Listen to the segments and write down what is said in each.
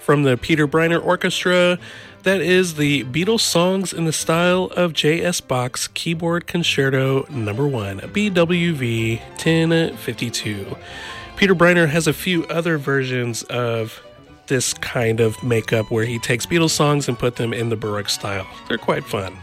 From the Peter Briner Orchestra, that is the Beatles songs in the style of J.S. Bach's Keyboard Concerto No. 1, BWV 1052. Peter Briner has a few other versions of this kind of makeup where he takes Beatles songs and put them in the Baroque style. They're quite fun.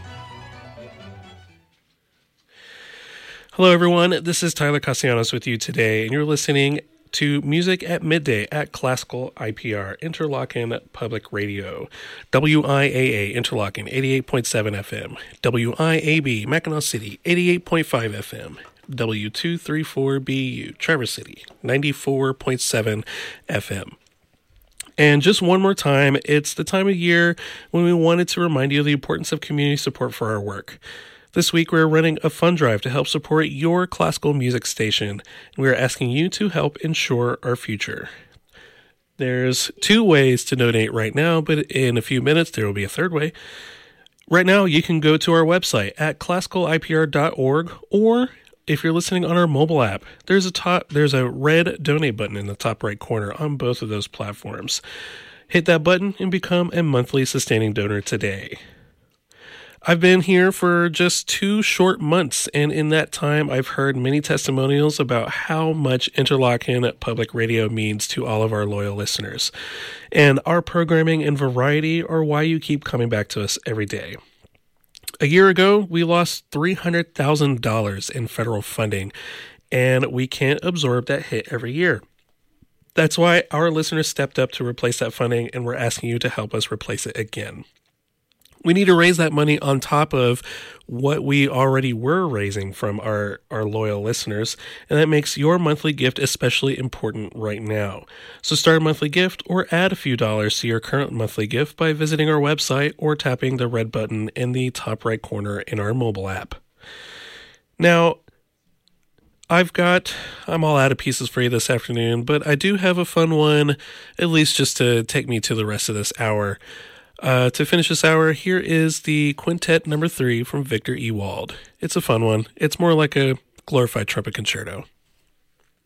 Hello everyone, this is Tyler Castellanos with you today, and you're listening to Music at Midday at Classical IPR, Interlochen Public Radio, WIAA Interlochen 88.7 FM, WIAB Mackinac City 88.5 FM, W234BU Traverse City 94.7 FM. And just one more time, it's the time of year when we wanted to remind you of the importance of community support for our work. This week, we're running a fund drive to help support your classical music station, and we're asking you to help ensure our future. There's two ways to donate right now, but in a few minutes, there will be a third way. Right now, you can go to our website at classicalipr.org, or if you're listening on our mobile app, there's a red donate button in the top right corner on both of those platforms. Hit that button and become a monthly sustaining donor today. I've been here for just 2 short months, and in that time, I've heard many testimonials about how much Interlochen Public Radio means to all of our loyal listeners. And our programming and variety are why you keep coming back to us every day. A year ago, we lost $300,000 in federal funding, and we can't absorb that hit every year. That's why our listeners stepped up to replace that funding, and we're asking you to help us replace it again. We need to raise that money on top of what we already were raising from our loyal listeners, and that makes your monthly gift especially important right now. So start a monthly gift or add a few dollars to your current monthly gift by visiting our website or tapping the red button in the top right corner in our mobile app. Now, I'm all out of pieces for you this afternoon, but I do have a fun one, at least just to take me to the rest of this hour. To finish this hour, here is the Quintet No. 3 from Victor Ewald. It's a fun one. It's more like a glorified trumpet concerto.